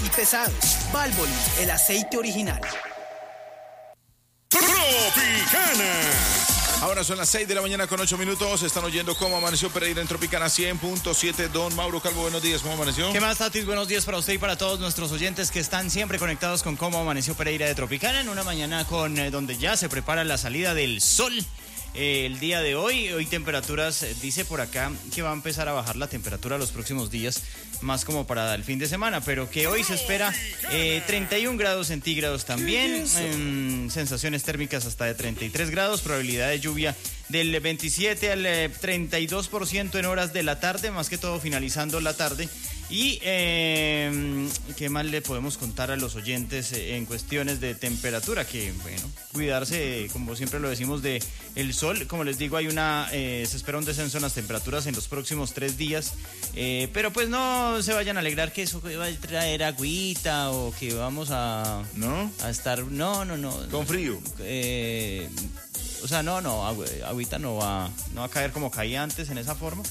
y pesados. Valvoline, el aceite original. Tropicana. Ahora son las 6 de la mañana con 8 minutos. Están oyendo cómo amaneció Pereira en Tropicana 100.7. Don Mauro Calvo, buenos días. ¿Cómo amaneció? ¿Qué más, Tatis? Buenos días para usted y para todos nuestros oyentes que están siempre conectados con cómo amaneció Pereira de Tropicana en una mañana con donde ya se prepara la salida del sol. El día de hoy temperaturas, dice por acá que va a empezar a bajar la temperatura los próximos días, más como para el fin de semana, pero que hoy se espera 31 grados centígrados también, sensaciones térmicas hasta de 33 grados, probabilidad de lluvia del 27 al 32% en horas de la tarde, más que todo finalizando la tarde. Y ¿qué más le podemos contar a los oyentes en cuestiones de temperatura? Que, bueno, cuidarse, como siempre lo decimos, de el sol. Como les digo, se espera un descenso en las temperaturas en los próximos 3 días. Pero pues no se vayan a alegrar que eso va a traer agüita o que vamos a... ¿No? A estar... No. ¿Con frío? O sea, no, agüita no va a caer como caía antes en esa forma.